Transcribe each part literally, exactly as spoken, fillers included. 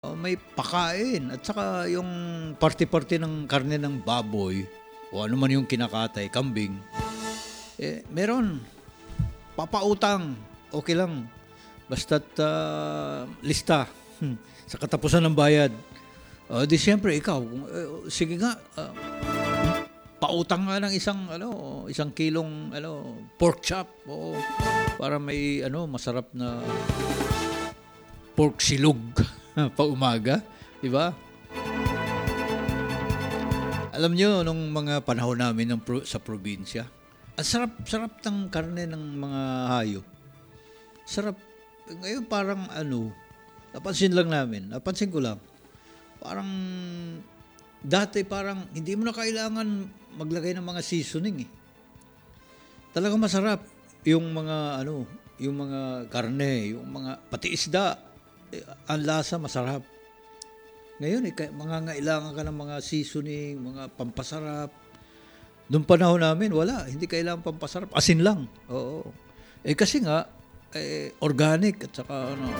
Oh, may pakain at saka yung parte-parte ng karne ng baboy o ano man yung kinakatay, kambing, eh, meron. Papautang, okay lang. Basta't ah, lista hmm, sa katapusan ng bayad. Uh, di siyempre ikaw, eh, sige nga, ah, pautang nga ng isang ano, isang kilong ano, pork chop o para may ano, masarap na pork silog pa umaga, di ba? Alam nyo, nung mga panahon namin ng pro- sa probinsya, ang sarap-sarap ng karne ng mga hayop. Sarap. Ngayon parang ano, napansin lang namin, napansin ko lang, parang dati parang hindi mo na kailangan maglagay ng mga seasoning eh. Talagang masarap yung mga ano, yung mga karne, yung mga pati isda, eh, ang lasa masarap. Ngayon, eh, kaya- mangangailangan ka ng mga seasoning, mga pampasarap. Noong panahon namin, wala. Hindi kailangan pampasarap. Asin lang. Oo. Eh kasi nga, eh, organic at saka ano,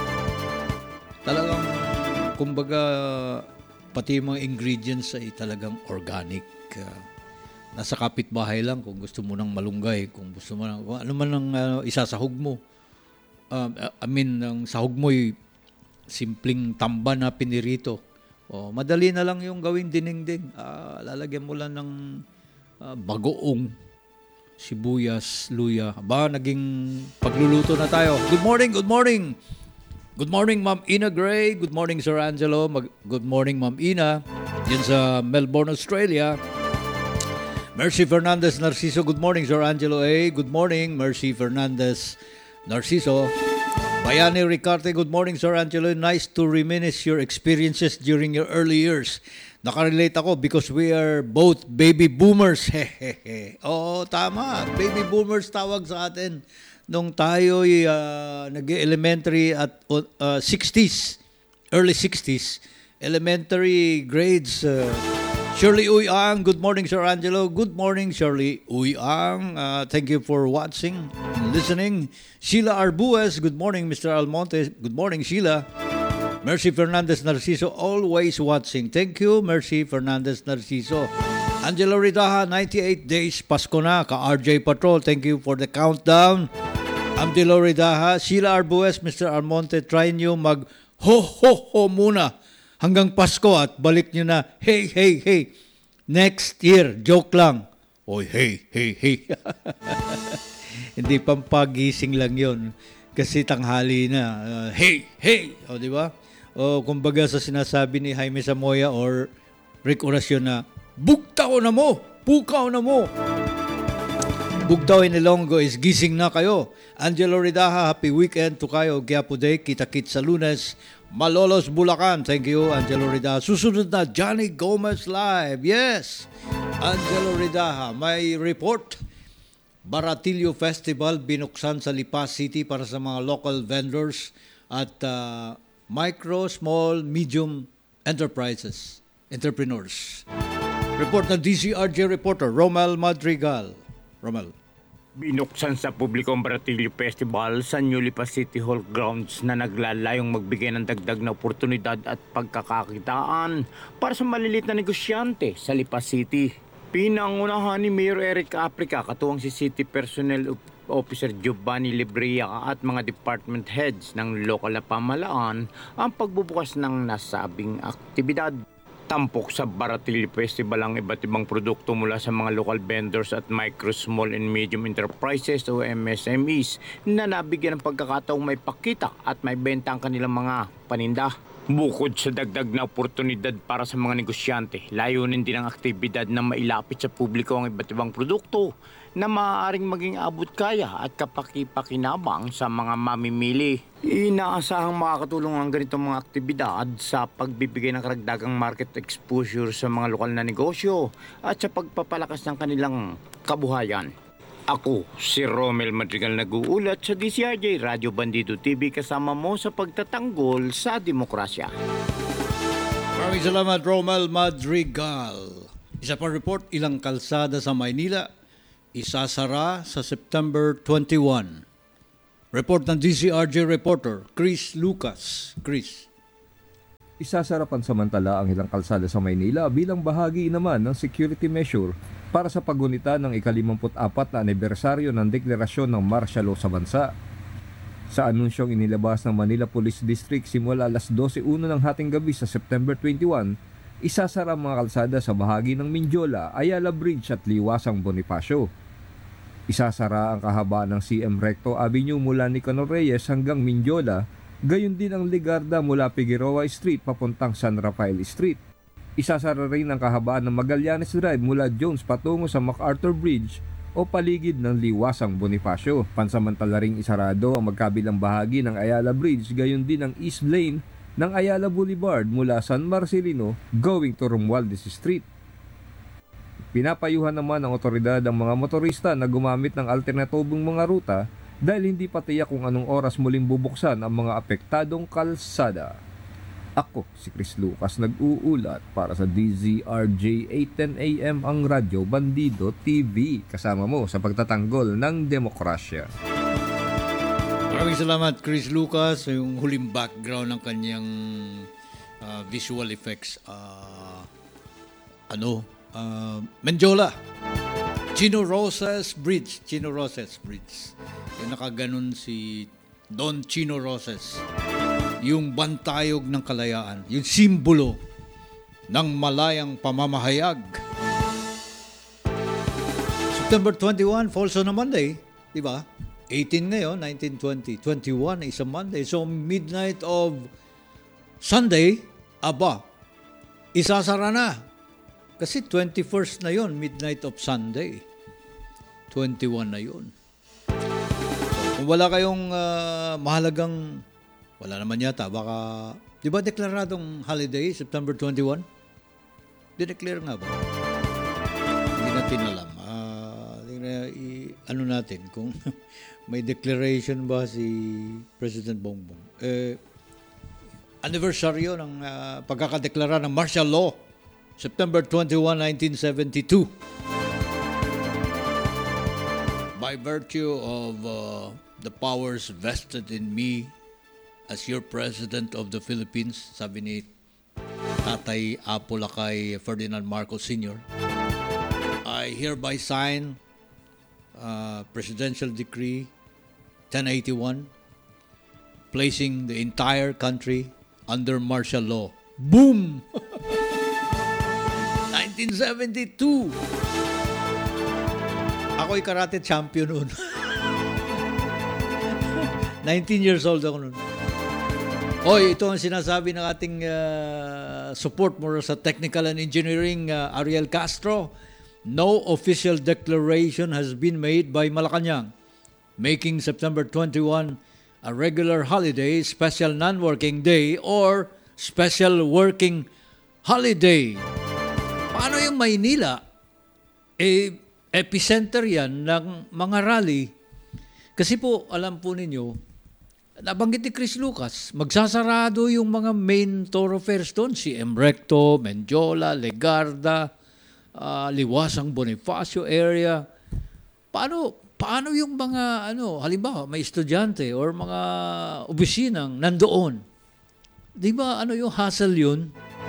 talagang, kumbaga, pati yung mga ingredients ay talagang organic. Ah, nasa kapitbahay lang kung gusto mo ng malunggay, kung gusto mo ng, kung ano man ang ano, isasahog mo. Um, I mean, ang sahog mo'y simpleng tamba na pinirito. O, madali na lang yung gawing dinengdeng. Ah, lalagyan mo lang ng ah, bagoong, sibuyas, luya. Ba, naging pagluluto na tayo. Good morning, good morning. Good morning, Ma'am Ina Gray. Good morning, Sir Angelo. Mag- good morning, Ma'am Ina. Yan sa Melbourne, Australia. Mercy Fernandez Narciso. Good morning, Sir Angelo A. Good morning, Mercy Fernandez Narciso. Bayani Ricarte, good morning, Sir Angelo. Nice to reminisce your experiences during your early years. Nakarelate ako because we are both baby boomers. Hehehe. Oo, tama. Baby boomers tawag sa atin nung tayo'y uh, nag-elementary at uh, sixties, early sixties, elementary grades. Uh, Shirley Uyang, good morning, Sir Angelo. Good morning, Shirley Uyang. Uh, thank you for watching and listening. Sheila Arbues, good morning, Mister Almonte. Good morning, Sheila. Mercy Fernandez Narciso, always watching. Thank you, Mercy Fernandez Narciso. Angelo Ridaha, ninety-eight days, Pasko na. Ka-R J Patrol, thank you for the countdown. Angelo Ridaha, Sheila Arbues, Mister Almonte, try nyo mag ho-ho-ho muna hanggang Pasko at balik nyo na, hey, hey, hey, next year, joke lang. Oy, hey, hey, hey. Hindi pampagising lang yon kasi tanghali na. Uh, hey, hey, o di ba? O kumbaga sa sinasabi ni Jaime Samoya or Rick Oracion na, bugtaw na mo, pukaw na mo. Bugtaw in Ilonggo is gising na kayo. Angelo Ridaha, happy weekend to kayo. Quiapo Day, kita-kit sa Lunes. Malolos, Bulacan. Thank you, Angelo Ridaha. Susunod na, Johnny Gomez Live. Yes, Angelo Ridaha. May report. Baratillo Festival binuksan sa Lipa City para sa mga local vendors at uh, micro, small, medium enterprises, entrepreneurs. Report na D C R J reporter Romel Madrigal. Romel. Binuksan sa publiko ang Baratillo Festival sa New Lipa City Hall grounds na naglalayong magbigay ng dagdag na oportunidad at pagkakakitaan para sa malilit na negosyante sa Lipa City. Pinangunahan ni Mayor Eric Aprica, katuwang si City Personnel Officer Giovanni Libria at mga department heads ng lokal na pamahalaan ang pagbubukas ng nasabing aktibidad. Tampok sa Baratillo Festival ang iba't ibang produkto mula sa mga local vendors at micro, small and medium enterprises o M S M Es na nabigyan ng pagkakataong may pakita at may benta ang kanilang mga paninda. Bukod sa dagdag na oportunidad para sa mga negosyante, layunin din ang aktibidad na mailapit sa publiko ang iba't ibang produkto na maaaring maging abot kaya at kapaki-pakinabang sa mga mamimili. Inaasahang makakatulong ang ganitong mga aktibidad sa pagbibigay ng karagdagang market exposure sa mga lokal na negosyo at sa pagpapalakas ng kanilang kabuhayan. Ako, si Romel Madrigal nag-uulat sa D C R J Radio Bandido T V kasama mo sa pagtatanggol sa demokrasya. Maraming salamat, Romel Madrigal. Isa pa report, ilang kalsada sa Maynila isasara sa September twenty-first. Report ng D C R J reporter Chris Lucas. Chris. Isasara pansamantala ang ilang kalsada sa Maynila bilang bahagi naman ng security measure para sa paggunita ng ikalimamput apat na anibersaryo ng deklarasyon ng martial law sa bansa. Sa anunsyong inilabas ng Manila Police District simula alas dose una ng hating gabi sa September twenty-one, isasara ang mga kalsada sa bahagi ng Mindiola, Ayala Bridge at Liwasang Bonifacio. Isasara ang kahabaan ng C M Recto Avenue mula Nicanor Reyes hanggang Mindiola, gayon din ang Ligarda mula Figueroa Street papuntang San Rafael Street. Isasara rin ang kahabaan ng Magallanes Drive mula Jones patungo sa MacArthur Bridge o paligid ng Liwasang Bonifacio. Pansamantala ring isarado ang magkabilang bahagi ng Ayala Bridge, gayon din ang East Lane ng Ayala Boulevard mula San Marcelino going to Romualdez Street. Pinapayuhan naman ng otoridad ang mga motorista na gumamit ng alternatibong mga ruta dahil hindi pa tiyak kung anong oras muling bubuksan ang mga apektadong kalsada. Ako si Chris Lucas nag-uulat para sa D Z R J eight ten A M ang Radyo Bandido T V, kasama mo sa pagtatanggol ng demokrasya. Maraming salamat Chris Lucas sa yung huling background ng kanyang uh, visual effects. Uh, ano? Uh, Menjola. Chino Roses Bridge. Chino Roses Bridge. Yung nakaganon si Don Chino Roses. Yung bantayog ng kalayaan. Yung simbolo ng malayang pamamahayag. September twenty-one falls on a Monday. Diba? eighteen ngayon, nineteen twenty. twenty-one is a Monday. So midnight of Sunday, aba, isasara na. Kasi twenty-first na yon, midnight of Sunday. twenty-one na yon. Kung wala kayong uh, mahalagang, wala naman yata, baka, di ba deklaradong holiday, September twenty-one? Dineclare nga ba? Hindi natin alam. Uh, i, ano natin, kung may declaration ba si President Bongbong. Eh, anniversaryo ng uh, pagkakadeklara ng martial law, September twenty-one, nineteen seventy-two. By virtue of uh, the powers vested in me as your President of the Philippines, sabi ni Tatay Apo Lakay Ferdinand Marcos Senior, I hereby sign uh, Presidential Decree ten eighty-one, placing the entire country under martial law. Boom! nineteen seventy-two. Ako'y karate champion noon. nineteen years old ako noon. Oy, ito ang sinasabi ng ating uh, support mo sa Technical and Engineering, uh, Ariel Castro. No official declaration has been made by Malacanang, making September twenty-one a regular holiday, special non-working day, or special working holiday. Paano yung Maynila? Eh, epicenter yan ng mga rally. Kasi po, alam po ninyo, nabanggit ni Chris Lucas, magsasarado yung mga main thoroughfares doon. Si M. Recto, Menjola, Legarda, uh, Liwasang Bonifacio area. Paano, paano yung mga, ano, halimbawa, may estudyante or mga opisinang nandoon? Di ba, ano yung hassle yun?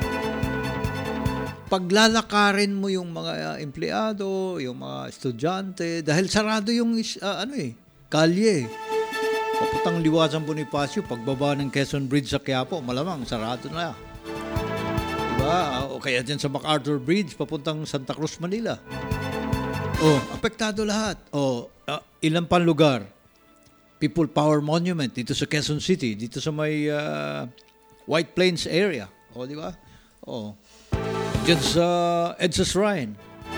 Paglalakarin mo yung mga uh, empleyado, yung mga estudyante, dahil sarado yung uh, ano eh, kalye. Papuntang Liwasang Bonifacio, pagbaba ng Quezon Bridge sa Quiapo, malamang sarado na. Diba? O kaya dyan sa MacArthur Bridge, papuntang Santa Cruz, Manila. Oh, apektado lahat. Oh, uh, ilang pang lugar. People Power Monument dito sa Quezon City, dito sa may uh, White Plains area. O, di ba? Oh. Diyan sa EDSA Shrine.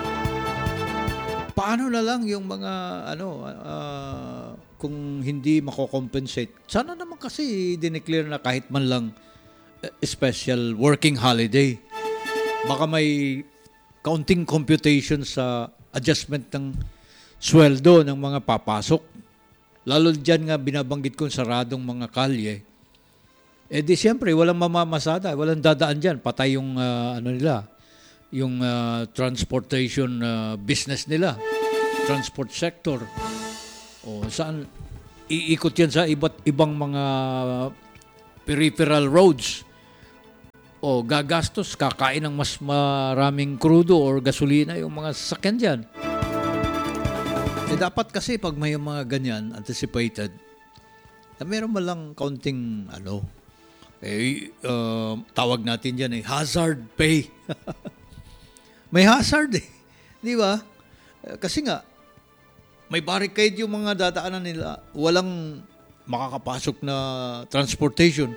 Paano na lang yung mga ano uh, kung hindi mako-compensate? Sana naman kasi dineclare na kahit man lang uh, special working holiday. Baka may counting computation sa adjustment ng sweldo ng mga papasok. Lalo dyan nga binabanggit kong saradong mga kalye. Eh di siyempre, walang mamamasada, walang dadaan dyan. Patay yung uh, ano nila, yung uh, transportation uh, business nila, transport sector. O saan iikot yan sa iba't ibang mga peripheral roads. o gagastos, kakain ng mas maraming krudo or gasolina yung mga sasakyan dyan. Eh dapat kasi pag may mga ganyan, anticipated, na meron man lang kaunting ano, eh, uh, tawag natin dyan eh, hazard pay. May hazard eh. Di ba? Eh, kasi nga, may barricade yung mga dadaanan nila. Walang makakapasok na transportation.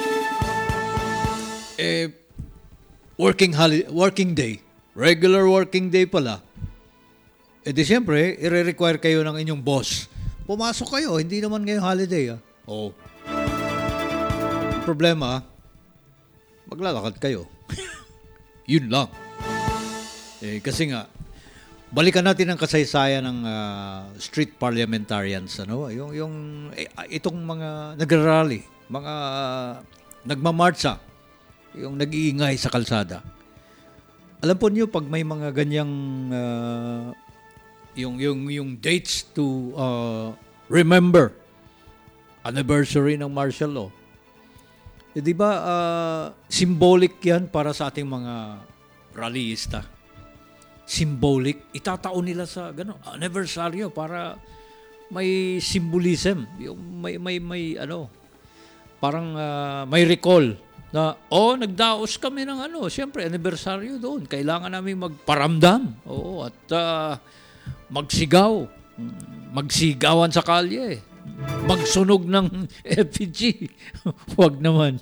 Eh, working holi- working day, regular working day pala, eh di siyempre, i-require kayo ng inyong boss. Pumasok kayo, hindi naman ngayong holiday. Ah. Oo. Problema, maglalakad kayo. Yun lang. Eh, kasi nga, balikan natin ang kasaysayan ng uh, street parliamentarians. Ano? Yung, yung, eh, itong mga nagrarally, mga uh, nagmamarcha, yung nag-iingay sa kalsada. Alam po niyo pag may mga ganyang uh, yung yung yung dates to uh, remember anniversary ng martial law. Eh, di ba uh, symbolic 'yan para sa ating mga rallyista. Symbolic, itataon nila sa gano anniversaryo para may symbolism, yung may may may ano, parang uh, may recall na, oh, nagdaos kami ng ano, siyempre, anibersaryo doon. Kailangan namin magparamdam. Oo, at uh, magsigaw. Magsigawan sa kalye. Magsunog ng effigy. Huwag naman.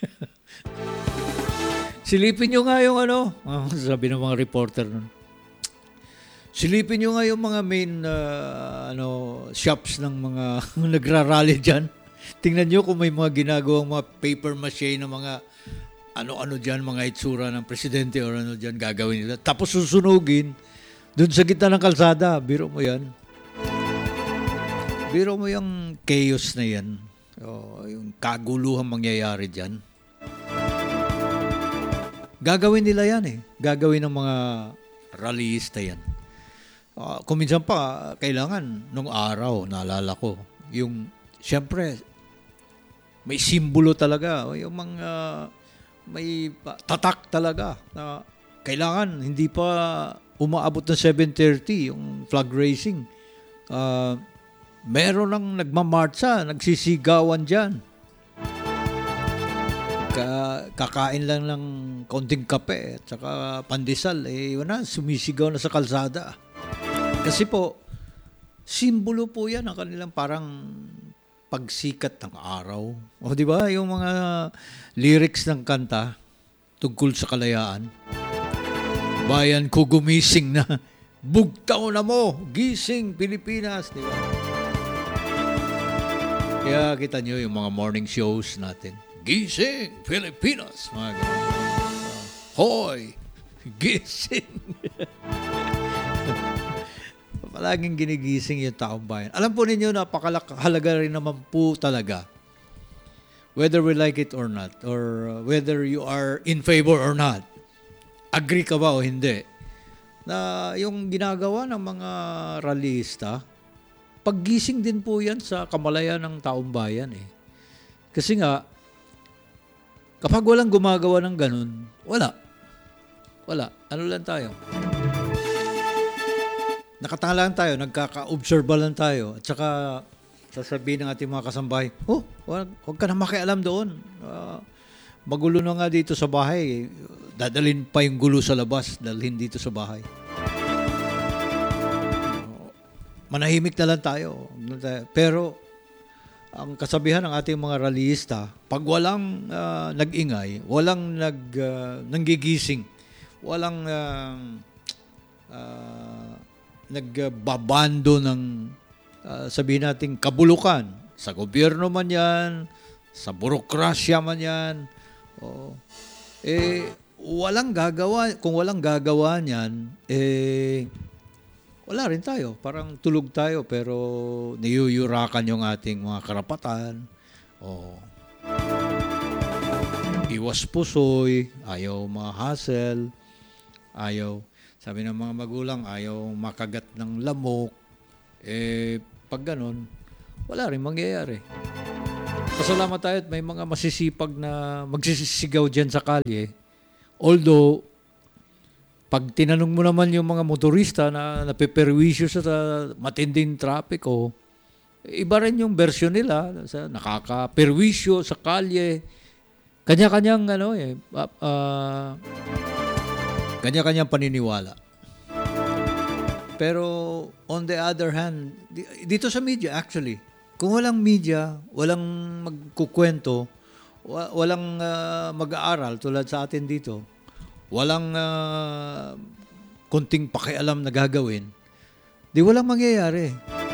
Silipin nyo nga yung ano, oh, sabi ng mga reporter nun. Silipin nyo nga yung mga main uh, ano, shops ng mga nagrarally dyan. Tingnan nyo kung may mga ginagawang mga paper mache na mga ano-ano dyan, mga itsura ng presidente or ano dyan gagawin nila. Tapos susunugin dun sa gitna ng kalsada. Biro mo yan. Biro mo yung chaos na yan. O, yung kaguluhan mangyayari dyan. Gagawin nila yan eh. Gagawin ng mga rallyista yan. Uh, kung minsan pa, kailangan nung araw, naalala ko, yung, siyempre, may simbolo talaga, yung mga may tatak talaga na kailangan hindi pa umaabot ng seven thirty yung flag raising. Uh, meron ng nagmamarcha, nagsisigawan dyan. Ka- kakain lang ng konting kape at saka pandesal, eh yun na, sumisigaw na sa kalsada. Kasi po, simbolo po yan ang kanilang parang pagsikat ng araw. O di ba yung mga lyrics ng kanta tungkol sa kalayaan. Bayan ko gumising na, bugtaw na mo, gising Pilipinas, di ba? Kaya kita nyo yung mga morning shows natin. Gising Pilipinas, mga ganun. Hoy, gising. Palaging ginigising yung taong bayan. Alam po ninyo, napakahalaga rin naman po talaga. Whether we like it or not, or uh, whether you are in favor or not, agree ka ba o hindi, na yung ginagawa ng mga rallyista, paggising din po yan sa kamalayan ng taong bayan eh. Kasi nga, kapag walang gumagawa ng ganun, wala. Wala. Ano lang tayo? Nakatanga lang tayo, nagkaka-observe lang tayo. At saka, sasabihin ng ating mga kasambahay, oh, wag, wag ka na makialam doon. Uh, magulo na nga dito sa bahay. Dadalhin pa yung gulo sa labas, dalhin dito sa bahay. Uh, manahimik na lang tayo. Pero, ang kasabihan ng ating mga rallyista, pag walang uh, nag-ingay, walang nag, uh, nanggigising, walang uh, uh, nagbabando ng uh, sabihin natin kabulukan sa gobyerno man yan, sa burokrasya man yan, o, eh walang gagawa, kung walang gagawa niyan, eh wala rin tayo, parang tulog tayo pero niyuyurakan yung ating mga karapatan, o iwas pusoy, ayaw mga hassle, ayaw, sabi ng mga magulang, ayaw makagat ng lamok. Eh, pag ganun, wala rin mangyayari. Pasalamat tayo at may mga masisipag na magsisigaw dyan sa kalye. Although, pag tinanong mo naman yung mga motorista na napeperwisyo sa matinding traffic, o iba rin yung version nila, sa nakakaperwisyo sa kalye. Kanya-kanyang ano eh, uh, uh, kanya-kanyang paniniwala. Pero on the other hand, dito sa media actually, kung walang media, walang magkukwento, walang uh, mag-aaral tulad sa atin dito, walang uh, kunting pakialam na gagawin, di walang mangyayari.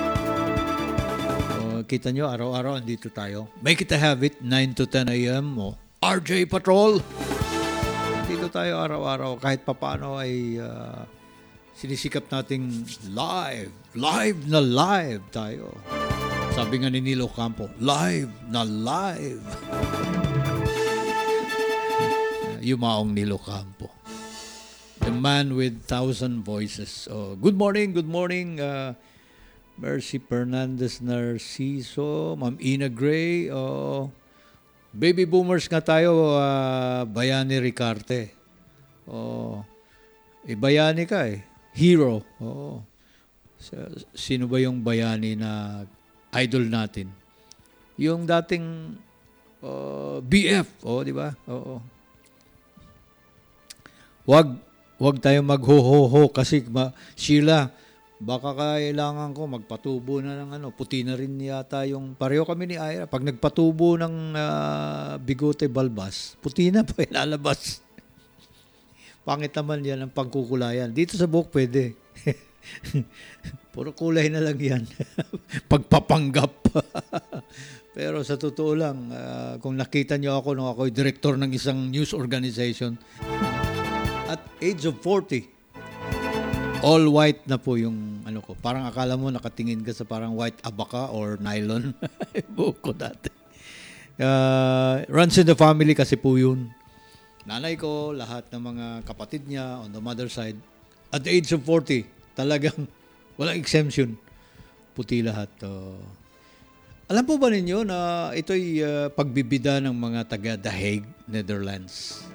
Uh, kita nyo, araw-araw andito tayo. Make it a habit, nine to ten a.m. o R J Patrol. Dito tayo araw-araw kahit papaano ay uh, sinisikap nating live, live na live tayo. Sabi nga ni Nilo Campo, live na live. Yumaong Nilo Campo. The man with thousand voices. Oh, good morning, good morning. Uh, Mercy Fernandez Narciso, Ma'am Ina Gray. Oh, baby boomers nga tayo, uh, Bayani Ricarte. Oh, eh, bayani ka eh. Hero. Oh. Sino ba yung bayani na idol natin? Yung dating uh, B F, oh, di ba? Oo. Wag wag tayong magho-ho-ho kasi ma, Sheila, baka kailangan ko magpatubo na ng ano, puti na rin yata yung pareho kami ni Ira. Pag nagpatubo ng uh, bigote balbas, puti na pa ilalabas. Pangit naman yan ang pagkukulayan. Dito sa buhok pwede. Puro kulay na lang yan. Pagpapanggap. Pero sa totoo lang, uh, kung nakita nyo ako nung ako'y director ng isang news organization, at age of forty, all white na po yung ano ko. Parang akala mo nakatingin ka sa parang white abaka or nylon. Buhok ko dati. Uh, runs in the family kasi po yun. Nanay ko, lahat ng mga kapatid niya on the mother side, at the age of forty, talagang walang exemption. Puti lahat. Uh, alam po ba ninyo na ito'y uh, pagbibida ng mga taga The Hague, Netherlands?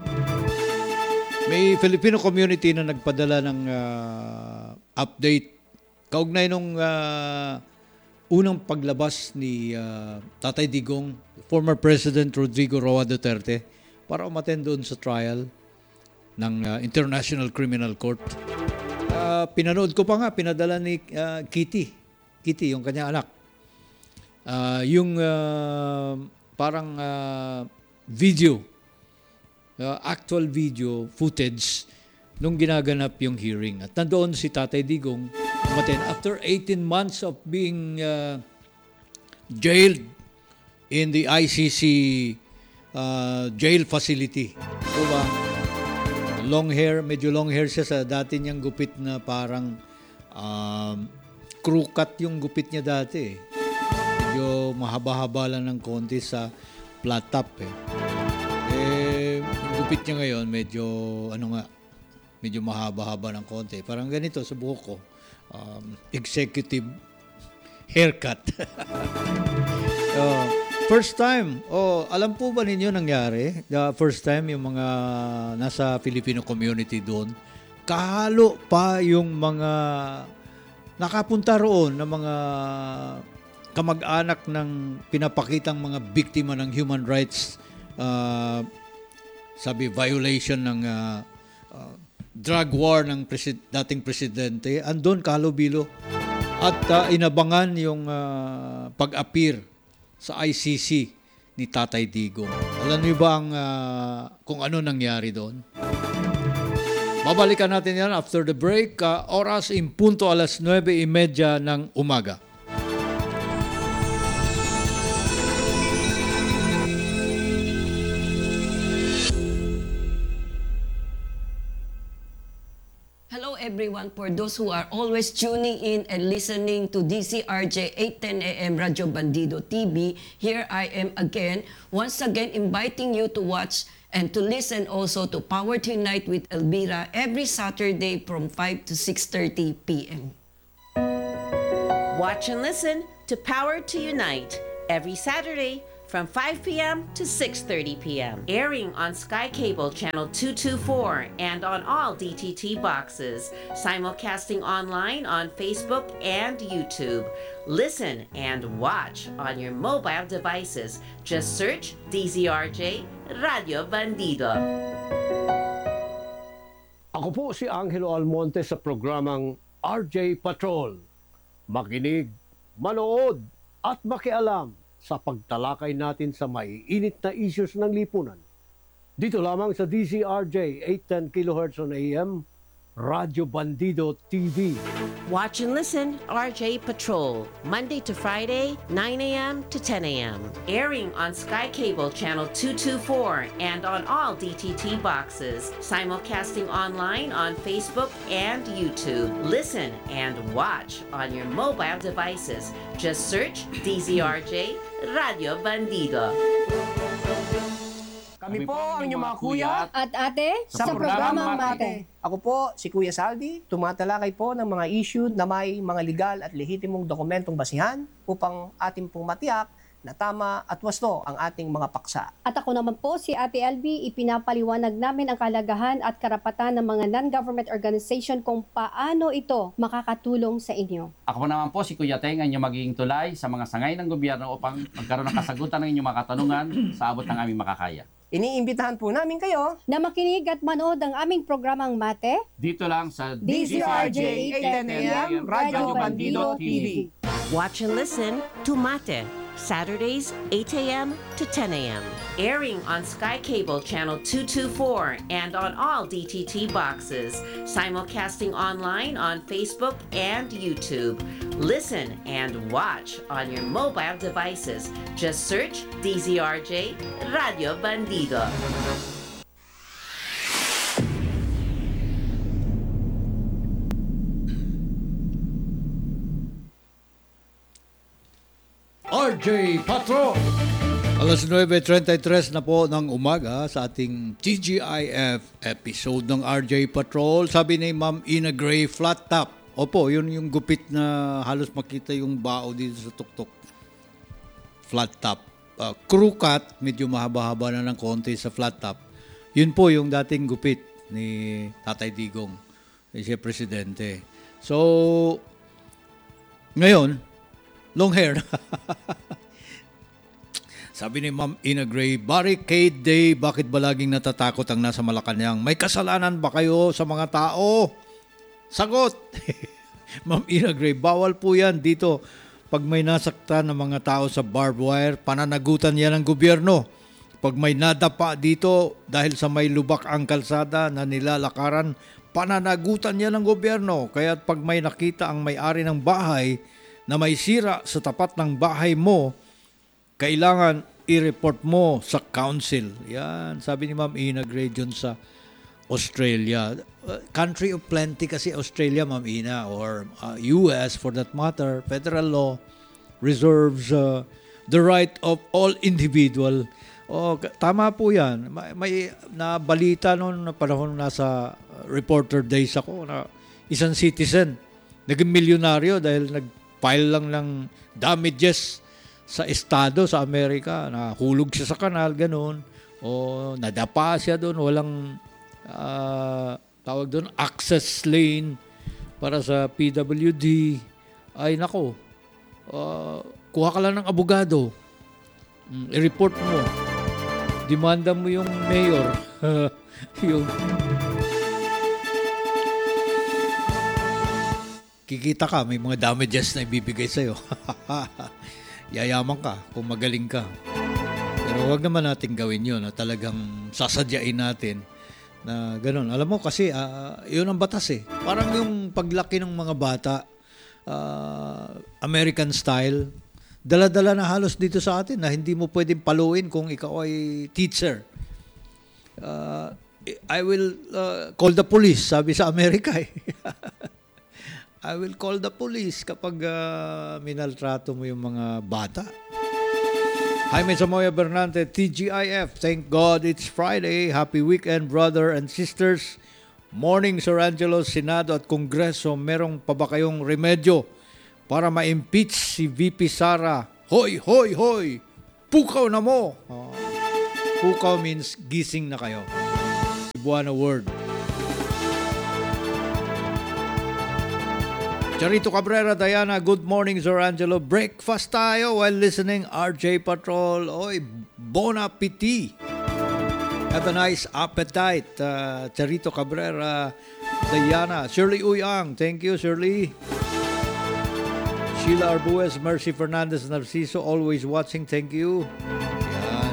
May Filipino community na nagpadala ng uh, update kaugnay nung uh, unang paglabas ni uh, Tatay Digong, former President Rodrigo Roa Duterte, para umattend doon sa trial ng uh, International Criminal Court. Uh, pinanood ko pa nga, pinadala ni uh, Kitty. Kitty, yung kanyang anak. Uh, yung uh, parang uh, video, uh, actual video footage nung ginaganap yung hearing. At nandoon si Tatay Digong umattend after eighteen months of being uh, jailed in the I C C Uh, jail facility. O ba? Long hair, medyo long hair siya sa dati niyang gupit na parang um, crew cut yung gupit niya dati. Medyo mahaba-haba lang ng konti sa flat top eh. Eh, yung gupit niya ngayon medyo ano nga, medyo mahaba-haba ng konti. Parang ganito sa buhok ko. Um, executive haircut. uh, First time. Oh, alam po ba ninyo nangyari? The first time yung mga nasa Filipino community doon, kahalo pa yung mga nakapunta roon na mga kamag-anak ng pinapakitang mga biktima ng human rights, uh, sabi violation ng uh, uh, drug war ng presid- dating presidente. Andun kahalo-bilo. At uh, inabangan yung uh, pag-appear sa I C C ni Tatay Digong. Alam niyo ba ang, uh, kung ano nangyari doon? Babalikan natin yan after the break. Uh, oras in punto alas nuebe y media ng umaga. Everyone, for those who are always tuning in and listening to D C R J eight ten A M Radio Bandido T V, here I am again, once again inviting you to watch and to listen also to Power to Unite with Elvira every Saturday from five to six thirty p m Watch and listen to Power to Unite every Saturday from five p.m. to six thirty p.m. Airing on Sky Cable Channel two twenty-four and on all D T T boxes. Simulcasting online on Facebook and YouTube. Listen and watch on your mobile devices. Just search D Z R J Radio Bandido. Ako po si Angelo Almonte sa programang R J Patrol. Makinig, manood at makialam sa pagtalakay natin sa maiinit na issues ng lipunan. Dito lamang sa D Z R J eight ten kilohertz on A M, Radyo Bandido T V. Watch and listen R J Patrol, Monday to Friday, nine a.m. to ten a.m. Airing on Sky Cable Channel two twenty-four and on all D T T boxes. Simulcasting online on Facebook and YouTube. Listen and watch on your mobile devices. Just search D Z R J Radio Bandido. Kami po ang inyong mga kuya At ate, sa sa, programang programang Mate. Mate. Ako po si Kuya Saldi, tumatalakay po ng mga issue na may mga legal at lehitimong dokumentong basihan upang ating pong matiyak na tama at wasto ang ating mga paksa. At ako naman po si Ate L B, ipinapaliwanag namin ang kalagahan at karapatan ng mga non-government organization kung paano ito makakatulong sa inyo. Ako naman po si Kuya Teng, ang inyong magiging tulay sa mga sangay ng gobyerno upang magkaroon ng kasagutan ng inyong mga katanungan sa abot ng aming makakaya. Iniimbitahan po namin kayo Na makinig at manood ang aming programang Mate, Dito lang sa D Z R J eight ten A M, Radyo Bandido T V. Watch and listen to Mate, Saturdays eight a.m. to ten a.m. Airing on Sky Cable Channel two twenty-four and on all D T T boxes. Simulcasting online on Facebook and YouTube. Listen and watch on your mobile devices. Just search D Z R J Radio Bandido. R J Patrol. Alas nine thirty-three na po ng umaga sa ating T G I F episode ng R J Patrol. Sabi ni Ma'am Ina Gray, flat top. Opo, yun yung gupit na halos makita yung bao dito sa tuktok. Flat top. Uh, crew cut, medyo mahaba-haba na ng konti sa flat top. Yun po yung dating gupit ni Tatay Digong, eh, siya presidente. So, ngayon, long hair. Sabi ni Ma'am Ina Gray, Barricade Day, bakit ba laging natatakot ang nasa Malacanang? May kasalanan ba kayo sa mga tao? Sagot! Ma'am Ina Gray, bawal po yan dito. Pag may nasaktan ng mga tao sa barbed wire, pananagutan yan ng gobyerno. Pag may nadapa dito dahil sa may lubak ang kalsada na nilalakaran, pananagutan yan ng gobyerno. Kaya pag may nakita ang may-ari ng bahay na may sira sa tapat ng bahay mo, kailangan i-report mo sa council. Yan, sabi ni Ma'am Ina Gray dyan sa Australia. Uh, country of plenty kasi Australia, Ma'am Ina, or uh, U S for that matter. Federal law reserves uh, the right of all individual. Oh, tama po yan. May, may nabalita noon na panahon nasa Reporter Days ako na isang citizen naging milyonaryo dahil nag-file lang ng damages sa estado sa Amerika, na hulog siya sa kanal, ganun, o nadapa siya doon, walang uh, tawag doon, access lane para sa P W D. Ay nako, uh, kuha ka lang ng abogado, mm, i-report mo, demanda mo yung mayor, yung kikita ka, may mga damages na ibibigay sa'yo. Yayaman ka kung magaling ka. Pero wag naman natin gawin yun, na talagang sasadyain natin na ganun. Alam mo kasi, uh, yun ang batas eh. Parang yung paglaki ng mga bata, uh, American style, dala-dala na halos dito sa atin na hindi mo pwedeng paluin kung ikaw ay teacher. Uh, I will uh, call the police, sabi sa Amerika eh. I will call the police kapag uh, minaltrato mo yung mga bata. Jaime Samoya Bernante, T G I F. Thank God it's Friday. Happy weekend, brother and sisters. Morning, Sir Angelo, Senado at Kongreso. Merong pa ba kayong remedyo para ma-impeach si V P Sara? Hoy, hoy, hoy! pukaw na mo. Oh. Pukaw means gising na kayo. Cebuano word. Charito Cabrera, Diana, good morning, Sir Angelo. Breakfast tayo while listening R J Patrol. Oy, bon appetit. Have a nice appetite. Uh, Charito Cabrera, Diana. Shirley Uyang, thank you, Shirley. Sheila Arbues, Mercy Fernandez Narciso, always watching, thank you. Yan.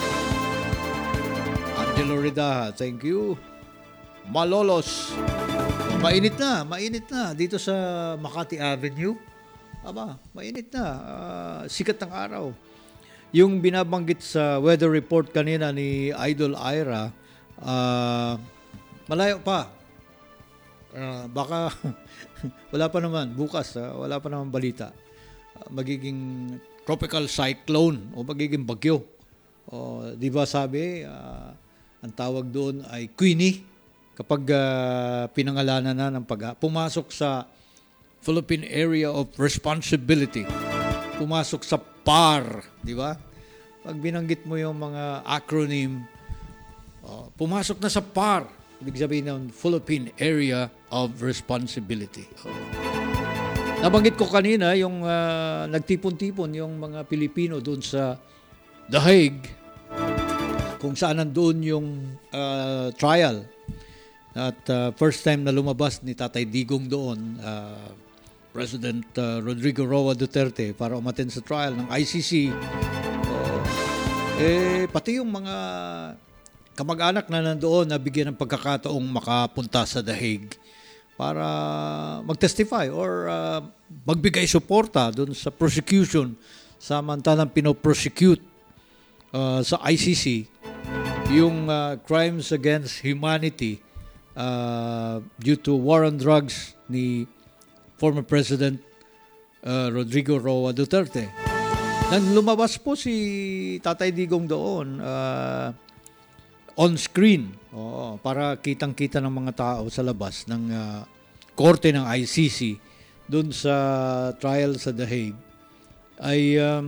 Angelo Ridaha, thank you. Malolos. Mainit na, mainit na dito sa Makati Avenue. Aba, mainit na. Uh, sikat ng araw. Yung binabanggit sa weather report kanina ni Idol Ira, uh, malayo pa. Uh, baka wala pa naman bukas, uh, wala pa naman balita. Uh, magiging tropical cyclone o magiging bagyo. O, di ba sabi, uh, ang tawag doon ay Queenie. Kapag uh, pinangalanan na ng pag pumasok sa Philippine Area of Responsibility, pumasok sa P A R, di ba? Pag binanggit mo yung mga acronym, uh, pumasok na sa P A R, ibig sabihin ng Philippine Area of Responsibility. Uh, nabanggit ko kanina yung uh, nagtipon-tipon yung mga Pilipino doon sa The Hague, kung saan nandoon yung uh, trial. At uh, first time na lumabas ni Tatay Digong doon, uh, President uh, Rodrigo Roa Duterte, para umattend sa trial ng I C C. Uh, eh, pati yung mga kamag-anak na nandoon na bigyan ng pagkakataong makapunta sa The Hague para mag-testify or uh, magbigay suporta doon sa prosecution samantalang pinoprosecute uh, sa I C C yung uh, crimes against humanity Uh, due to war on drugs ni former President uh, Rodrigo Roa Duterte. Nang lumabas po si Tatay Digong doon uh, on screen, oo, para kitang-kita ng mga tao sa labas ng uh, korte ng I C C doon sa trial sa The Hague, ay um,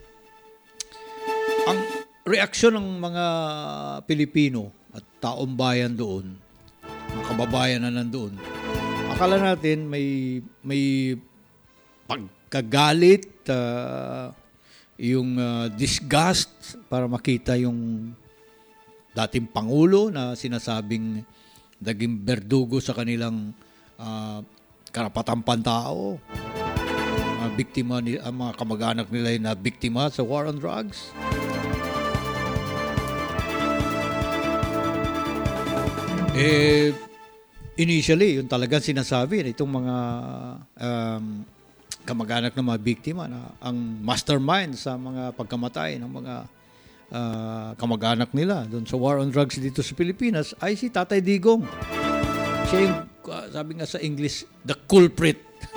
ang reaksyon ng mga Pilipino at taong bayan doon, mga kababayan na nandoon, akala natin may may pagkagalit, uh, yung uh, disgust para makita yung dating Pangulo na sinasabing naging berdugo sa kanilang uh, karapatang pantao. Uh, biktima ni, ang mga kamag-anak nila na biktima sa war on drugs. Eh, initially, yung talagang sinasabi na itong mga um, kamag-anak ng mga biktima na ang mastermind sa mga pagkamatay ng mga uh, kamag-anak nila doon sa war on drugs dito sa Pilipinas ay si Tatay Digong. Siya yung, uh, sabi nga sa English, the culprit.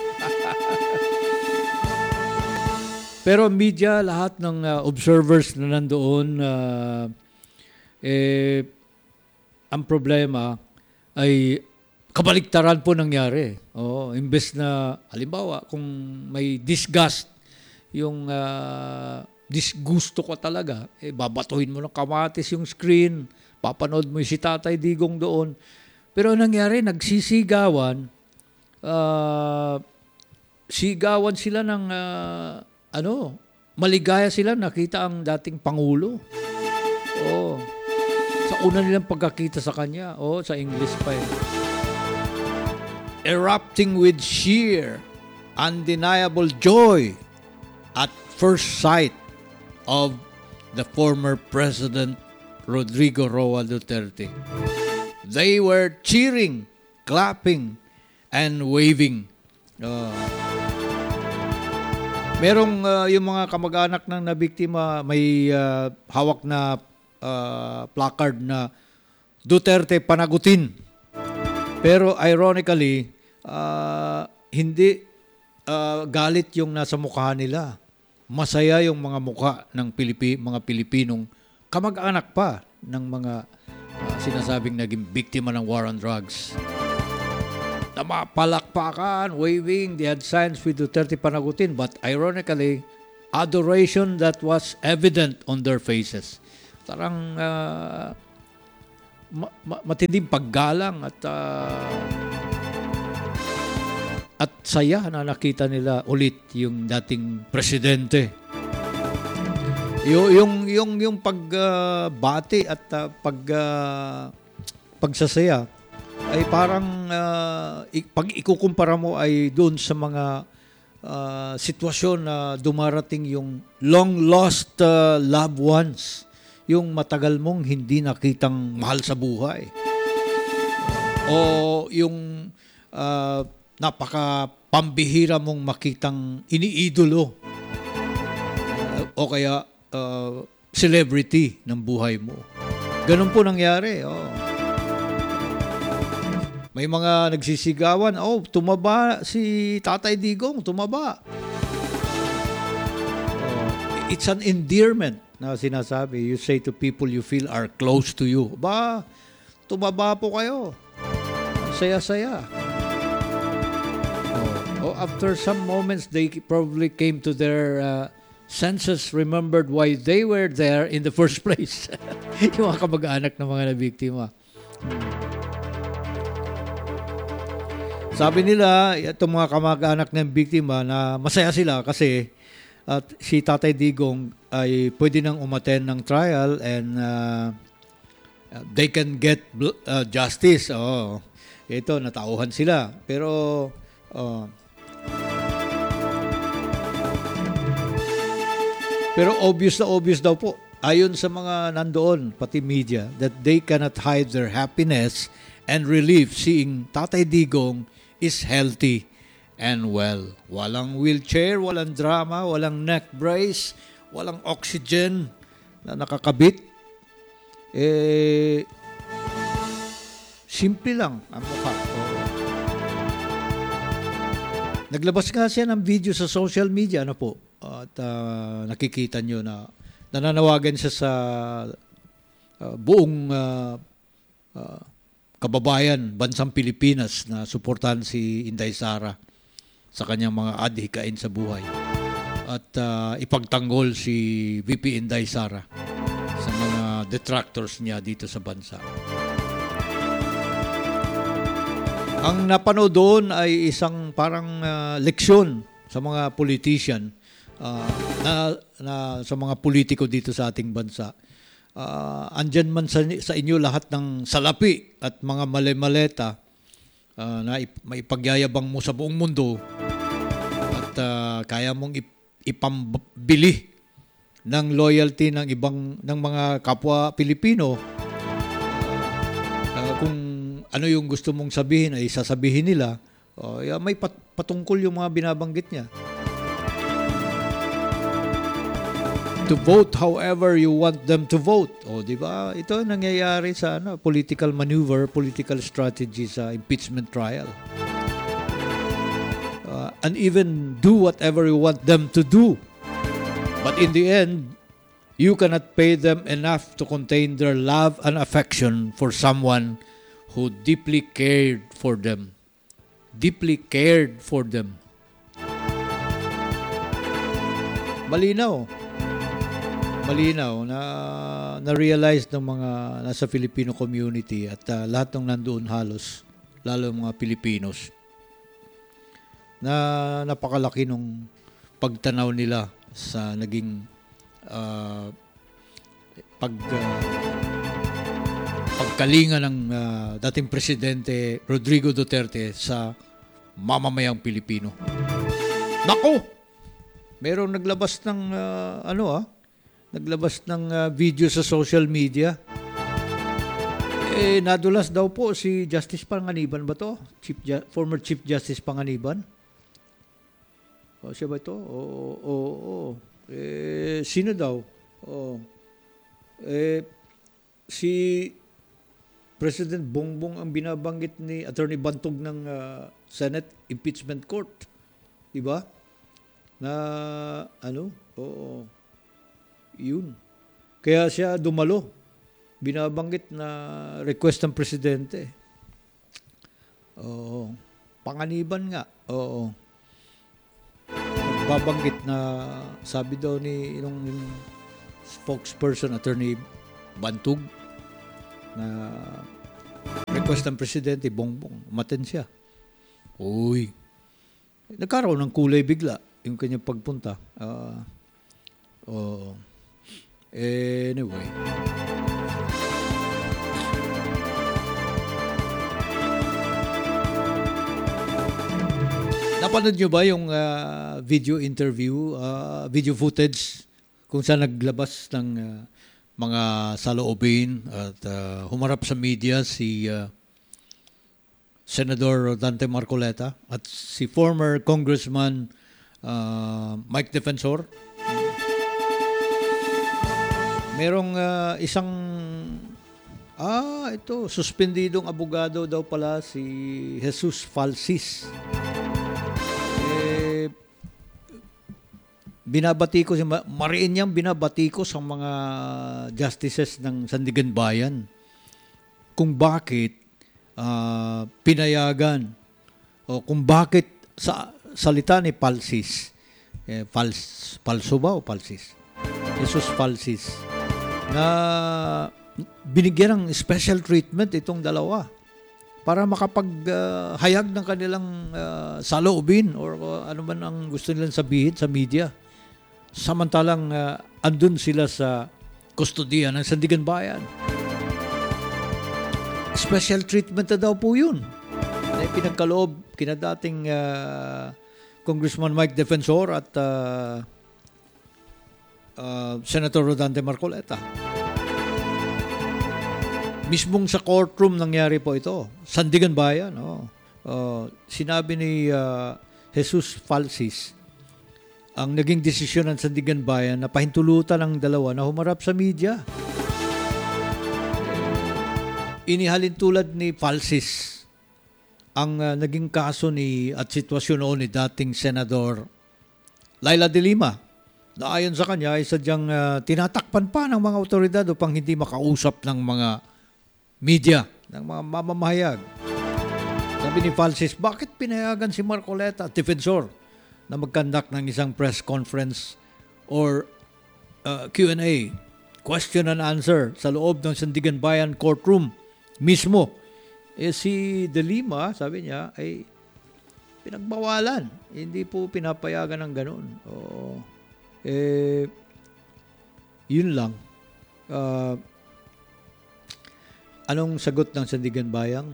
Pero media, lahat ng uh, observers na nandoon, uh, eh, ang problema ay kabaligtaran po nangyari. Oo, imbes na, halimbawa, kung may disgust, yung uh, disgusto ko talaga, eh, babatuhin mo ng kamatis yung screen, papanood mo yung si Tatay Digong doon. Pero ang nangyari, nagsisigawan, uh, sigawan sila ng, uh, ano, maligaya sila, nakita ang dating Pangulo. Oo. Sa una nilang pagkakita sa kanya. Oo, sa English pa eh. Erupting with sheer, undeniable joy at first sight of the former President Rodrigo Roa Duterte. They were cheering, clapping, and waving. Uh, merong uh, yung mga kamag-anak ng nabiktima may uh, hawak na uh, placard na Duterte panagutin. Pero ironically, uh, hindi uh, galit yung nasa mukha nila. Masaya yung mga mukha ng Pilipi, mga Pilipinong kamag-anak pa ng mga uh, sinasabing naging biktima ng war on drugs. Namapalakpakan, waving, they had signs with Duterte panagutin, but ironically, adoration that was evident on their faces. Tarang uh, ma- ma- matinding paggalang at uh, at saya na nakita nila ulit yung dating presidente. Yung yung yung, yung pagbati uh, at uh, pag uh, pagsasaya ay parang uh, pag ikukumpara mo ay doon sa mga uh, sitwasyon na dumarating yung long lost uh, loved ones, yung matagal mong hindi nakitang mahal sa buhay, o yung uh, napaka pambihira mong makitang iniidolo, uh, o kaya uh, celebrity ng buhay mo. Ganun po nangyari. Oh. May mga nagsisigawan, oh, tumaba si Tatay Digong, tumaba. Oh, it's an endearment na sinasabi. You say to people you feel are close to you. Ba, tumaba po kayo. Saya-saya. Oh, oh, after some moments, they probably came to their uh, senses, remembered why they were there in the first place. Yung mga kamag-anak ng mga nabiktima. Sabi nila, itong mga kamag-anak ng biktima, na masaya sila kasi at si Tatay Digong ay pwede nang umattend ng trial and uh, they can get uh, justice. Oh, ito, natauhan sila. Pero uh, pero obvious na obvious daw po, ayon sa mga nandoon, pati media, that they cannot hide their happiness and relief seeing Tatay Digong is healthy and well. Walang wheelchair, walang drama, walang neck brace, walang oxygen na nakakabit. Eh, simple lang ang mukha. Oh. Naglabas nga siya ng video sa social media, ano po, at uh, nakikita nyo na nananawagan siya sa uh, buong uh, uh, kababayan, bansang Pilipinas, na suportahan si Inday Sara sa kanyang mga adhikain sa buhay at uh, ipagtanggol si V P Inday Sara sa mga detractors niya dito sa bansa. Ang napanood doon ay isang parang uh, leksyon sa mga politician, uh, na, na sa mga politiko dito sa ating bansa. Uh, andyan man sa, sa inyo lahat ng salapi at mga male-maleta uh, na ip, maipagyayabang mo sa buong mundo at uh, kaya mong ip, ipambili ng loyalty ng ibang ng mga kapwa Pilipino. Uh, uh, kung ano yung gusto mong sabihin ay sasabihin nila, uh, may pat, patungkol yung mga binabanggit niya. To vote however you want them to vote. O, di ba? Ito ang nangyayari sa ano, political maneuver, political strategy sa impeachment trial. Uh, and even do whatever you want them to do. But in the end, you cannot pay them enough to contain their love and affection for someone who deeply cared for them. Deeply cared for them. Malinaw. Malinaw na na-realize ng mga nasa Filipino community at uh, lahat ng nandoon halos, lalo mga Pilipinos, na napakalaki nung pagtanaw nila sa naging uh, pag uh, pagkalinga ng uh, dating presidente Rodrigo Duterte sa mamamayang Pilipino. Nako! Merong naglabas ng uh, ano ah, naglabas ng uh, video sa social media. Eh, nadulas daw po si Justice Panganiban ba to? Chief Ju- former Chief Justice Panganiban? O, siya ba ito? Oo, oo, oo. Eh, sino daw? Oo. Eh, si President Bongbong ang binabanggit ni Attorney Bantog ng uh, Senate Impeachment Court. Diba? Na, ano? Oo. Yun. Kaya siya dumalo. Binabanggit na request ng presidente. Oo. Panganiban nga. Oo. babanggit na sabi daw ni yung, yung spokesperson attorney Bantug na request ng presidente Bongbong umaten siya. Uy, nagkaroon ng kulay bigla yung kanyang pagpunta. Uh, oh, anyway. Napanood nyo ba yung uh, video interview, uh, video footage kung saan naglabas ng uh, mga saloobin at uh, humarap sa media si uh, Senador Dante Marcoleta at si former Congressman uh, Mike Defensor? Merong uh, isang ah ito suspendidong abogado daw pala si Jesus Falsis. Eh, binabati ko si mariin niyang binabati ko sa mga justices ng Sandigan Bayan kung bakit uh, pinayagan o kung bakit sa salita ni Falsis eh, fals, falso ba o Falsis? Jesus Falsis na binigyan ng special treatment itong dalawa para makapaghayag uh, ng kanilang uh, saloobin or uh, ano man ang gusto nilang sabihin sa media. Samantalang uh, andun sila sa kustodiya ng Sandigan Bayan. Special treatment na daw po yun. Ay pinagkaloob kina dating uh, Congressman Mike Defensor at uh, uh, Senator Rodante Marcoleta. Mismong sa courtroom nangyari po ito. Sandigan Bayan. Oh. Uh, sinabi ni uh, Jesus Falsis ang naging desisyon ng Sandigan Bayan na pahintulutan ng dalawa na humarap sa media. Inihalin tulad ni Falsis ang uh, naging kaso ni at sitwasyon noon ni dating Senador Laila de Lima na ayon sa kanya ay sadyang uh, tinatakpan pa ng mga otoridad upang hindi makausap ng mga media, ng mga mamamahayag. Sabi ni Falsis, bakit pinayagan si Marcoleta at Defensor na mag-conduct ng isang press conference or uh, Q and A, question and answer sa loob ng Sandigan Bayan courtroom mismo? Eh si De Lima, sabi niya, ay pinagbawalan. Hindi po pinapayagan ng ganun. O, eh, yun lang. Uh, Anong sagot ng Sandigan Bayan?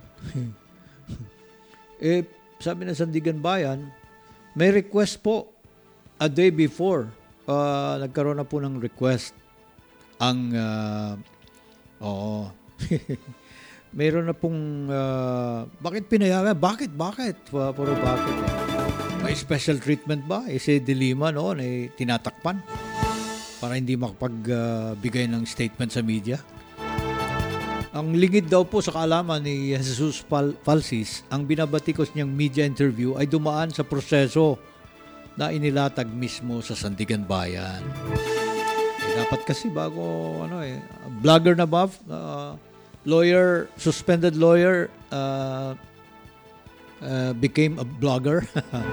eh, sabi ng Sandigan Bayan, may request po a day before. Uh, nagkaroon na po ng request ang, uh, oo, mayroon na pong, uh, bakit pinayagan? Bakit? Bakit? Uh, puro bakit? Eh. May special treatment ba? Eh, si De Lima noon ay tinatakpan para hindi makapagbigay uh, ng statement sa media. Ang lingid daw po sa kaalaman ni Jesus Fal- Falsis, ang binabatikos niyang media interview ay dumaan sa proseso na inilatag mismo sa Sandigan Bayan. Eh, dapat kasi bago, ano eh, vlogger na ba? Uh, lawyer, suspended lawyer, uh, uh, became a blogger.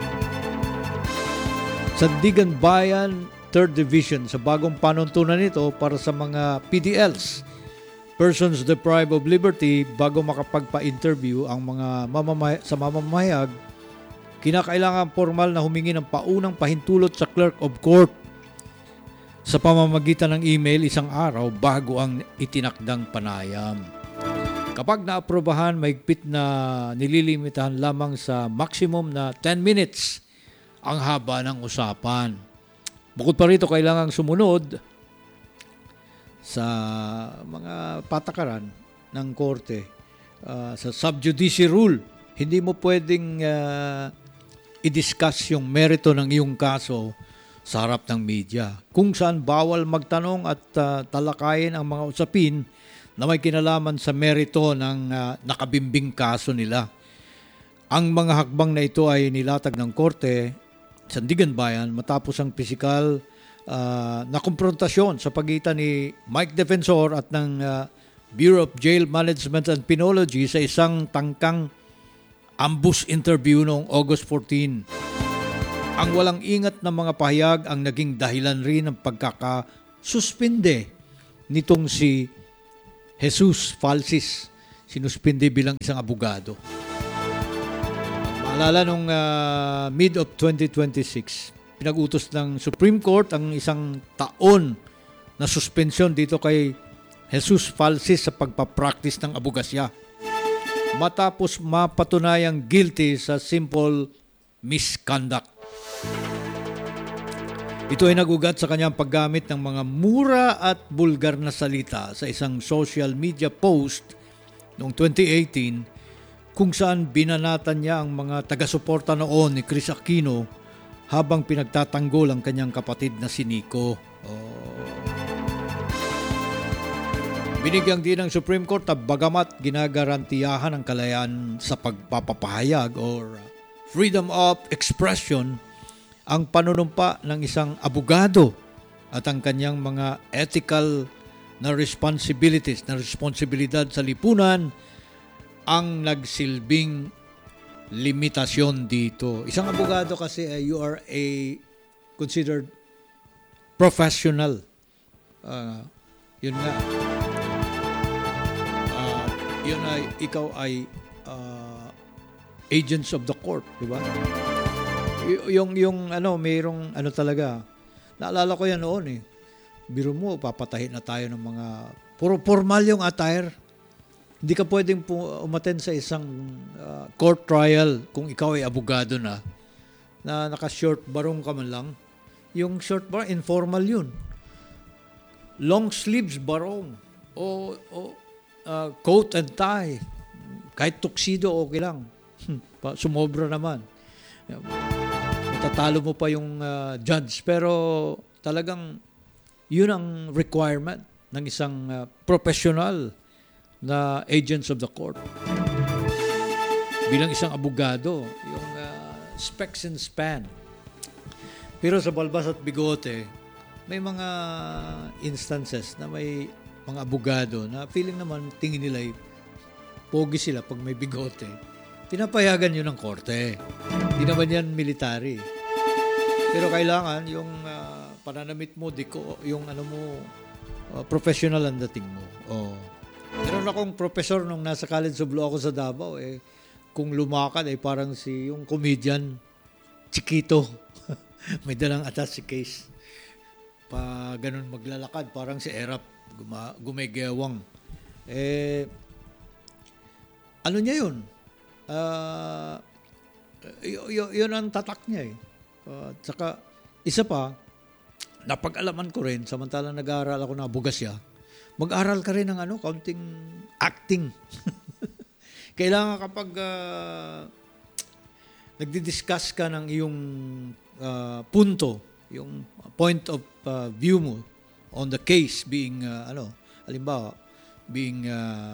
Sandigan Bayan, third Division, sa bagong panuntunan nito para sa mga P D Ls. Persons deprived of liberty, bago makapagpa-interview ang mga mamamay- sa mamamahayag, kinakailangan formal na humingi ng paunang pahintulot sa clerk of court sa pamamagitan ng email isang araw bago ang itinakdang panayam. Kapag naaprobahan, maigpit na nililimitahan lamang sa maximum na ten minutes ang haba ng usapan. Bukod pa rito, kailangang sumunod sa mga patakaran ng korte, uh, sa sub judice rule. Hindi mo pwedeng uh, i-discuss yung merito ng iyong kaso sa harap ng media, kung saan bawal magtanong at uh, talakayin ang mga usapin na may kinalaman sa merito ng uh, nakabimbing kaso nila. Ang mga hakbang na ito ay nilatag ng korte, Sandigan Bayan, matapos ang pisikal Uh, na komprontasyon sa pagitan ni Mike Defensor at ng uh, Bureau of Jail Management and Penology sa isang tangkang ambush interview noong August fourteenth. Ang walang ingat na mga pahayag ang naging dahilan rin ng pagkakasuspinde nitong si Jesus Falsis. Sinuspinde bilang isang abogado. Maalala nung uh, mid of twenty twenty-six, pinag-utos ng Supreme Court ang isang taon na suspensyon dito kay Jesus Falsis sa pagpapractice ng abogasya. Matapos mapatunayang guilty sa simple misconduct. Ito ay nagugat sa kanyang paggamit ng mga mura at bulgar na salita sa isang social media post noong twenty eighteen kung saan binanatan niya ang mga taga-suporta noon ni Chris Aquino habang pinagtatanggol ang kanyang kapatid na si Nico. Oh. Binigyang din ng Supreme Court na bagamat ginagarantiyahan ang kalayaan sa pagpapahayag or freedom of expression, ang panunumpa ng isang abogado at ang kanyang mga ethical na responsibilities, na responsibilidad sa lipunan ang nagsilbing limitasyon dito. Isang abogado kasi uh, you are a considered professional. Uh, yun nga. Uh, yun ay, ikaw ay uh, agents of the court, di ba? Y- yung, yung ano, mayroong ano talaga. Naalala ko yan noon eh. Biro mo, papatahin na tayo ng mga... Puro formal yung attire. Hindi ka pwedeng pu- umattend sa isang uh, court trial kung ikaw ay abogado na, na naka-short barong ka man lang. Yung short barong, informal yun. Long sleeves barong. O, o uh, coat and tie. Kahit tuxedo, okay lang. Sumobra naman. Matatalo mo pa yung uh, judge. Pero talagang yun ang requirement ng isang uh, professional na agents of the court. Bilang isang abogado, yung uh, specs and span. Pero sa balbas at bigote, may mga instances na may mga abogado na feeling naman tingin nila ay pogi sila pag may bigote. Pinapayagan yun ng korte. Hindi naman yan military. Pero kailangan yung uh, pananamit mo, diko, yung ano mo, uh, professional ang dating mo. Oh. Meron akong professor nung nasa College of Law ako sa Davao, eh, kung lumakad ay eh, parang si yung comedian, Chiquito. May dalang attache case. Pa ganun maglalakad, parang si Erap, guma, gumegewang. Eh, ano niya yun? Uh, y- y- yun ang tatak niya eh. Uh, tsaka, isa pa, napag-alaman ko rin, samantalang nag-aaral ako na abogasya, mag-aral ka rin ng ano, counting acting. Kailangan kapag uh, nagdi-discuss ka ng iyong uh, punto, yung point of uh, view mo on the case being, uh, ano, halimbawa, being uh,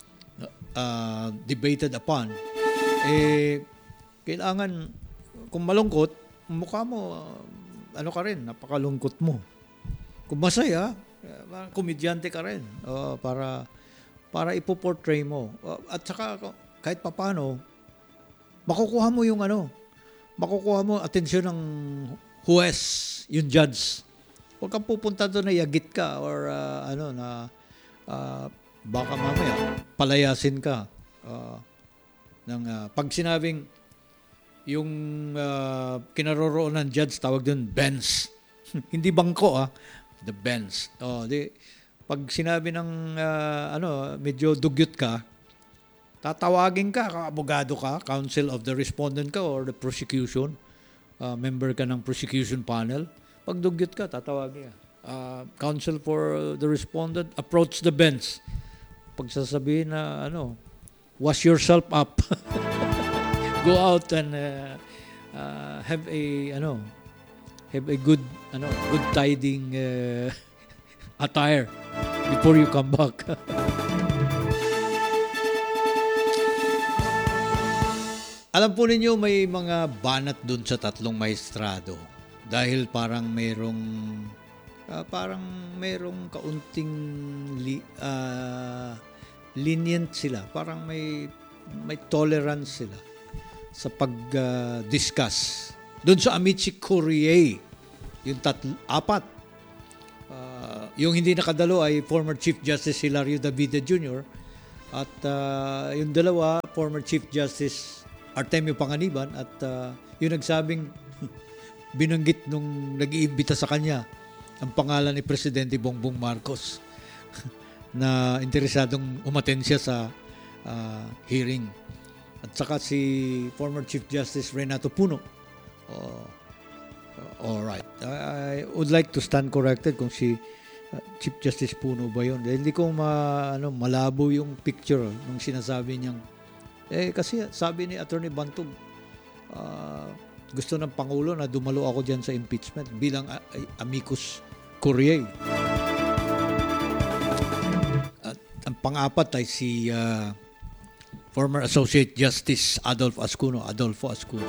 uh, debated upon, eh, kailangan, kung malungkot, mukha mo, uh, ano ka rin, napakalungkot mo. Kung masaya, uh, komedyante ka rin uh, para para ipoportray mo. Uh, at saka, kahit papano, makukuha mo yung ano, makukuha mo atensyon ng huwes, yung judge. Huwag kang pupunta doon na yagit ka or uh, ano na uh, baka mamaya palayasin ka. Uh, ng, uh, pag sinabing yung uh, kinaroroon ng judge, tawag doon bench. Hindi bangko ah, the bench. Oh, di, pag sinabi ng uh, ano, medyo dugyot ka, tatawagin ka, abogado ka, counsel of the respondent ka or the prosecution, uh, member ka ng prosecution panel. Pag dugyot ka, tatawagin ka. Uh, counsel for the respondent, approach the bench. Pag sasabihin na ano, wash yourself up. Go out and uh, uh, have a ano, have a good ano, good tiding uh, attire before you come back. Alam po ninyo may mga banat dun sa tatlong maestrado dahil parang mayroong uh, parang mayroong kaunting li, uh, lenient sila, parang may may tolerance sila sa pag-discuss uh, Doon sa Amici Courier, yung tatlo, apat. Uh, yung hindi nakadalo ay former Chief Justice Hilario Davide Junior at uh, yung dalawa, former Chief Justice Artemio Panganiban at uh, yung nagsabing binanggit nung nag-iimbita sa kanya ang pangalan ni Presidente Bongbong Marcos na interesadong umaten siya sa uh, hearing. At saka si former Chief Justice Renato Puno. Oh, all right. I would like to stand corrected kung si uh, Chief Justice Puno ba yun. Dahil hindi ko ma, ano, malabo yung picture nung sinasabi niyang eh kasi sabi ni Attorney Bantog uh, gusto ng Pangulo na dumalo ako dyan sa impeachment bilang uh, amicus curiae. At ang pang-apat ay si uh, former Associate Justice Adolfo Ascuno. Adolfo Ascuno.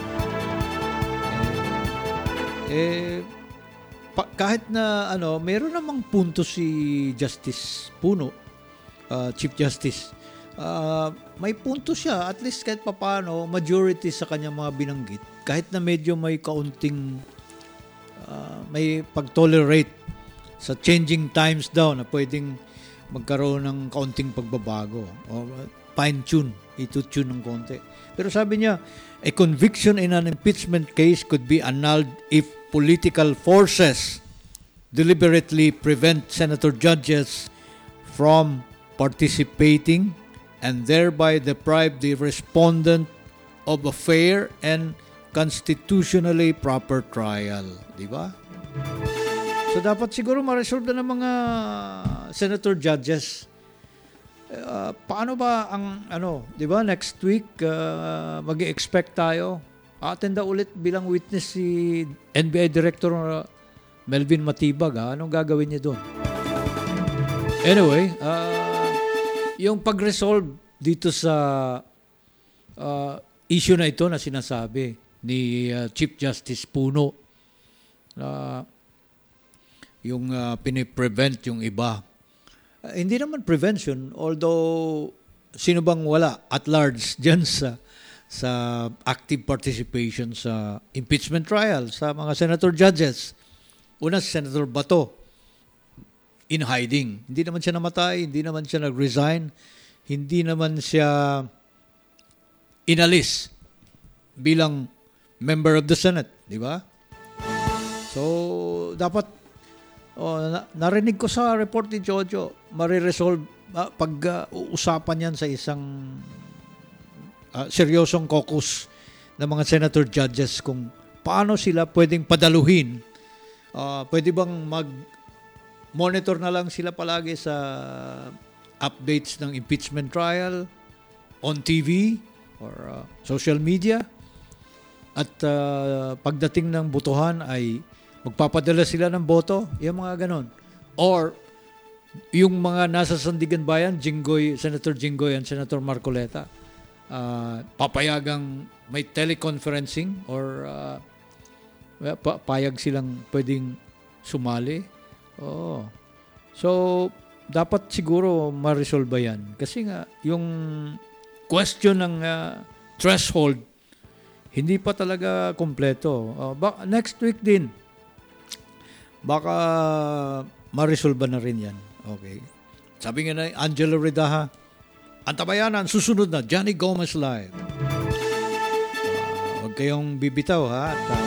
Eh, eh pa, kahit na ano, meron namang punto si Justice Puno, uh, Chief Justice. Uh, may punto siya, at least kahit papaano, majority sa kanyang mga binanggit. Kahit na medyo may kaunting, uh, may pag-tolerate sa changing times daw na pwedeng magkaroon ng kaunting pagbabago. O fine-tune, ito-tune ng konti. Pero sabi niya, a conviction in an impeachment case could be annulled if political forces deliberately prevent senator judges from participating and thereby deprive the respondent of a fair and constitutionally proper trial. Di ba? So dapat siguro ma-resolve na ng mga senator judges. Uh, paano ba ang ano, 'di ba? Next week uh, magi-expect tayo. Attenda ulit bilang witness si N B I Director uh, Melvin Matibag. Ha? Anong gagawin niya doon? Anyway, uh, yung pag-resolve dito sa uh, issue na ito na sinasabi ni uh, Chief Justice Puno na uh, yung uh, piniprevent yung iba. Uh, hindi naman prevention, although sino bang wala at large dyan sa, sa active participation sa impeachment trial sa mga senator judges. Una, si Senator Bato, in hiding. Hindi naman siya namatay, hindi naman siya nag-resign, hindi naman siya inalis bilang member of the Senate, di ba? So, dapat oh, na, narinig ko sa report ni Jojo, mariresolve uh, pag uh, uusapan yan sa isang uh, seryosong caucus ng mga senator judges kung paano sila pwedeng padaluhin. Uh, pwede bang mag monitor na lang sila palagi sa updates ng impeachment trial on T V or uh, social media at uh, pagdating ng botohan ay magpapadala sila ng boto, yung mga ganon. Or yung mga nasa Sandigan Bayan, Jinggoy, Senator Jinggoy and Senator Marcoleta, uh, papayagang may teleconferencing or uh, pa- payag silang pwedeng sumali. Oh. So, dapat siguro ma-resolve yan. Kasi nga, yung question ng uh, threshold, hindi pa talaga kompleto. Uh, ba- next week din, baka ma-resolve na rin yan. Okay. Sabi nga na Angelo Redaha, ang tabayanan, susunod na, Johnny Gomez Live. Uh, huwag kayong bibitaw, ha? At, uh,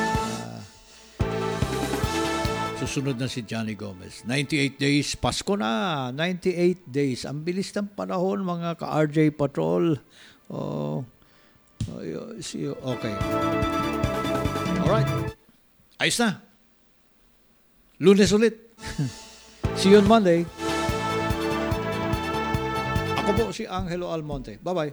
susunod na si Johnny Gomez. ninety-eight days, Pasko na. ninety-eight days. Ang bilis ng panahon, mga ka-R J Patrol. Oh, okay. Alright. Ayos na. Lunes ulit. See you on Monday. Ako po si Angelo Almonte. Bye-bye.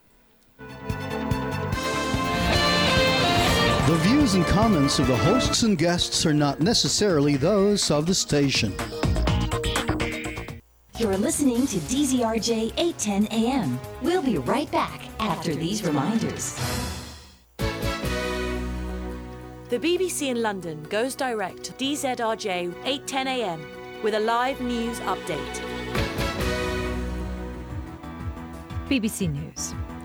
The views and comments of the hosts and guests are not necessarily those of the station. You're listening to D Z R J eight ten A M. We'll be right back after these reminders. The B B C in London goes direct to D Z R J eight ten A M with a live news update. B B C News.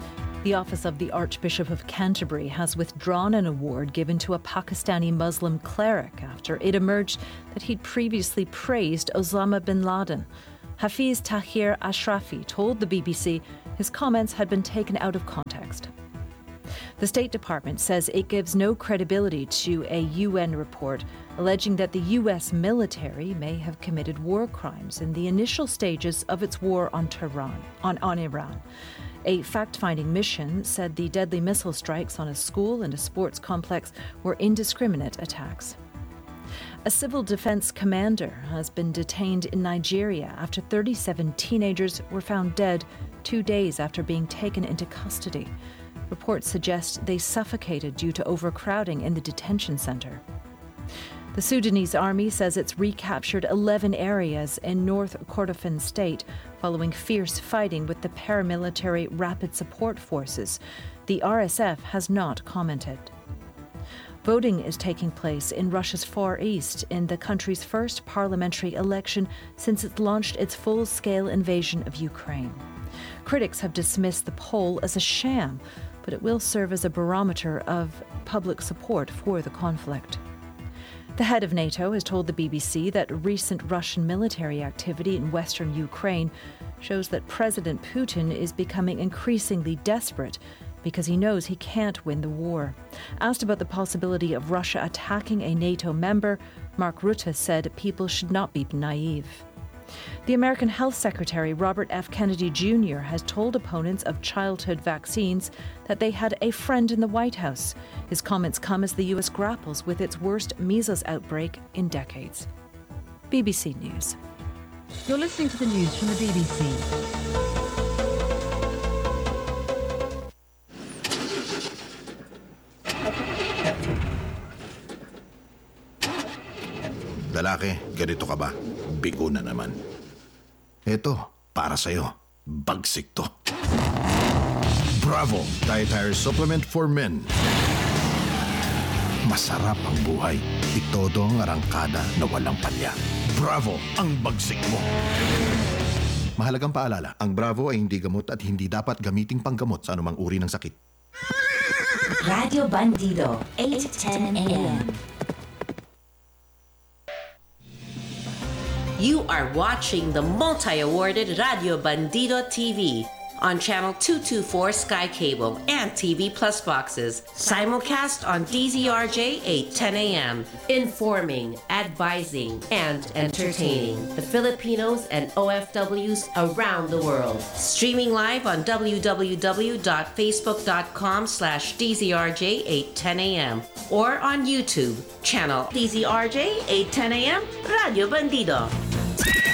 The Office of the Archbishop of Canterbury has withdrawn an award given to a Pakistani Muslim cleric after it emerged that he'd previously praised Osama bin Laden. Hafiz Tahir Ashrafi told the B B C his comments had been taken out of context. The State Department says it gives no credibility to a U N report alleging that the U S military may have committed war crimes in the initial stages of its war on Tehran, on, on Iran. A fact-finding mission said the deadly missile strikes on a school and a sports complex were indiscriminate attacks. A civil defense commander has been detained in Nigeria after thirty-seven teenagers were found dead two days after being taken into custody. Reports suggest they suffocated due to overcrowding in the detention center. The Sudanese army says it's recaptured eleven areas in North Kordofan state following fierce fighting with the paramilitary Rapid Support Forces. The R S F has not commented. Voting is taking place in Russia's Far East in the country's first parliamentary election since it launched its full-scale invasion of Ukraine. Critics have dismissed the poll as a sham, but it will serve as a barometer of public support for the conflict. The head of NATO has told the B B C that recent Russian military activity in western Ukraine shows that President Putin is becoming increasingly desperate because he knows he can't win the war. Asked about the possibility of Russia attacking a NATO member, Mark Rutte said people should not be naive. The American Health Secretary Robert F. Kennedy Junior has told opponents of childhood vaccines that they had a friend in the White House. His comments come as the U S grapples with its worst measles outbreak in decades. B B C News. You're listening to the news from the B B C. Lalaki, ganito ka ba? Bigo na naman. Ito, para sa'yo. Bagsik to. Bravo! Dietary Supplement for Men. Masarap ang buhay. Itodo ang arangkada na walang palya. Bravo! Ang bagsik mo. Mahalagang paalala, ang Bravo ay hindi gamot at hindi dapat gamiting panggamot sa anumang uri ng sakit. Radio Bandido, eight ten a m You are watching the multi-awarded Radio Bandido T V on Channel two twenty-four Sky Cable and T V Plus boxes. Simulcast on D Z R J eight ten a m Informing, advising, and entertaining the Filipinos and O F Ws around the world. Streaming live on w w w dot facebook dot com slash D Z R J eight ten a m or on YouTube, channel D Z R J eight ten a m Radio Bandido.